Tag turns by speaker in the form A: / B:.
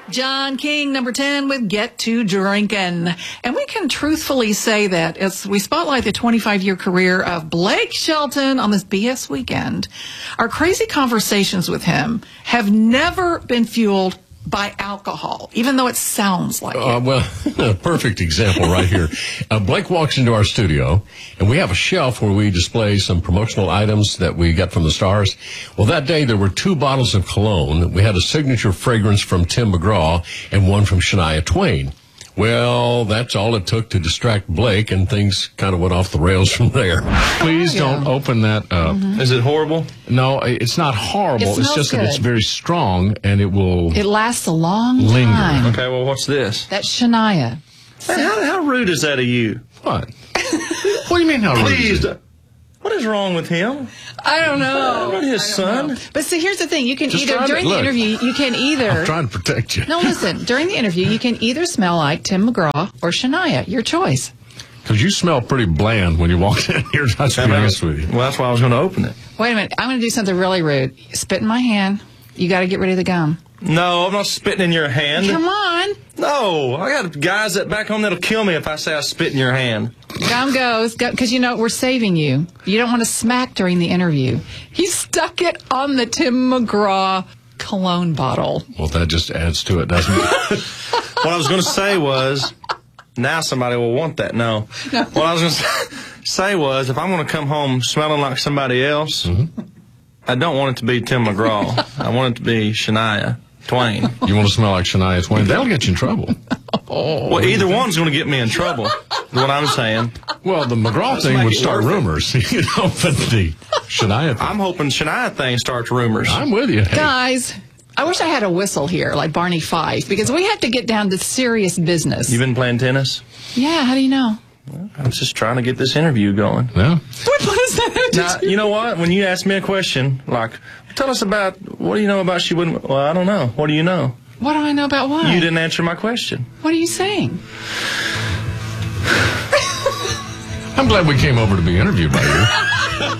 A: John King, number 10 with Get to Drinkin'. And we can truthfully say that as we spotlight the 25-year career of Blake Shelton on this BS weekend, our crazy conversations with him have never been fueled by alcohol, even though it sounds like it.
B: Well, a perfect example right here. Blake walks into our studio, and we have a shelf where we display some promotional items that we got from the stars. Well, that day there were 2 bottles of cologne. We had a signature fragrance from Tim McGraw and one from Shania Twain. Well, that's all it took to distract Blake, and things kind of went off the rails from there.
C: Please don't open that up.
D: Is it horrible?
C: No, it's not horrible.
A: It
C: It's just that
A: smells
C: it's
A: good.
C: very strong, and it will
A: It lasts a long
C: linger.
A: time.
D: Okay, well, what's this?
A: That's Shania.
D: Hey, how rude is that of you?
C: What? What do you mean how rude
D: Please,
C: is it?
D: what is wrong with him?
A: I don't
D: I'm
A: know.
D: not his son.
A: But see, here's the thing. You can
C: Just
A: either,
C: trying to-
A: during the
C: look.
A: interview, you can either...
C: I'm trying to protect you.
A: No, listen. During the interview, you can either smell like Tim McGraw or Shania. Your choice.
C: Because you smell pretty bland when you walk in here, to be honest with you.
D: Well, that's why I was going to open it.
A: Wait a minute. I'm going to do something really rude. Spit in my hand. You got to get rid of the gum.
D: No, I'm not spitting in your hand.
A: Come on.
D: No, I got guys that back home that'll kill me if I say I spit in your hand.
A: Gum goes. Because, you know, we're saving you. You don't want to smack during the interview. He stuck it on the Tim McGraw cologne bottle.
C: Well, that just adds to it, doesn't it?
D: What I was going to say was, now somebody will want that. No. What I was going to say was, if I'm going to come home smelling like somebody else, I don't want it to be Tim McGraw. I want it to be Shania Twain.
C: You want to smell like Shania Twain? That'll get you in trouble.
D: Well, either one's going to get me in trouble, is what I'm saying.
C: Well, the McGraw thing
D: make
C: would
D: it
C: start
D: worth it.
C: rumors, you know, but the Shania thing.
D: I'm hoping Shania thing starts rumors.
C: I'm with you. Hey,
A: Guys, I wish I had a whistle here, like Barney Fife, because we have to get down to serious business.
D: You been playing tennis?
A: Yeah, how do you know?
D: I'm just trying to get this interview going.
C: yeah.
A: What does that have to
D: Now, you know what? When you ask me a question, like, tell us about, what do you know about she wouldn't, well, I don't know. What do you know?
A: What do I know about what?
D: You didn't answer my question.
A: What are you saying?
C: I'm glad we came over to be interviewed by you.